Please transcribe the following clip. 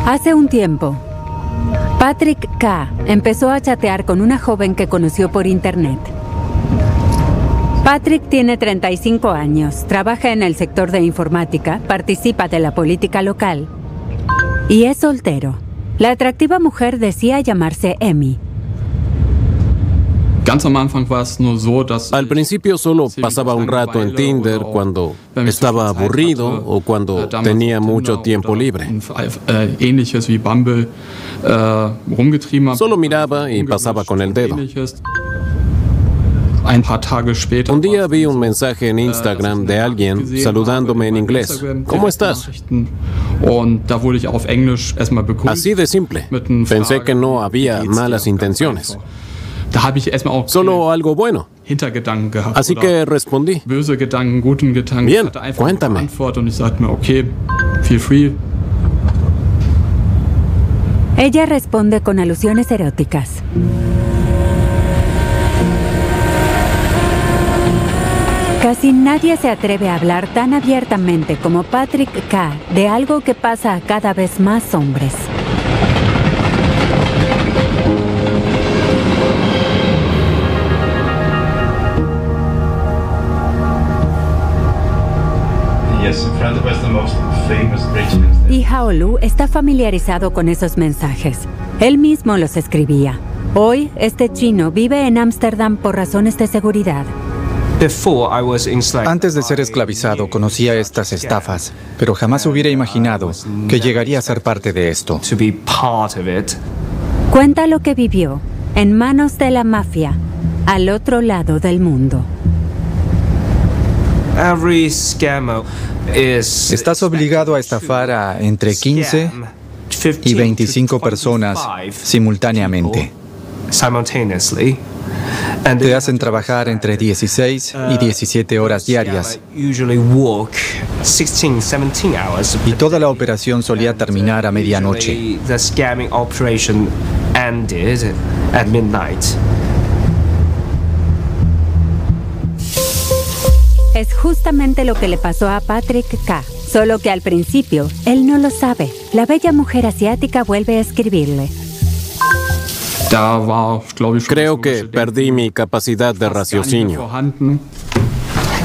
Hace un tiempo, Patrick K. empezó a chatear con una joven que conoció por internet. Patrick tiene 35 años, trabaja en el sector de informática, participa de la política local y es soltero. La atractiva mujer decía llamarse Emmy. Al principio solo pasaba un rato en Tinder cuando estaba aburrido o cuando tenía mucho tiempo libre. Solo miraba y pasaba con el dedo. Un día vi un mensaje en Instagram de alguien saludándome en inglés. ¿Cómo estás? Así de simple. Pensé que no había malas intenciones. Solo algo bueno. Así que respondí. Bien, cuéntame. Ella responde con alusiones eróticas. Casi nadie se atreve a hablar tan abiertamente como Patrick K. de algo que pasa a cada vez más hombres. Y Haolu está familiarizado con esos mensajes. Él mismo los escribía. Hoy, este chino vive en Ámsterdam por razones de seguridad. Antes de ser esclavizado, conocía estas estafas, pero jamás hubiera imaginado que llegaría a ser parte de esto. Cuenta lo que vivió en manos de la mafia, al otro lado del mundo. Estás obligado a estafar a entre 15 y 25 personas simultáneamente. Te hacen trabajar entre 16 y 17 horas diarias. Y toda la operación solía terminar a medianoche. Es justamente lo que le pasó a Patrick K. Solo que al principio, él no lo sabe. La bella mujer asiática vuelve a escribirle. Creo que perdí mi capacidad de raciocinio.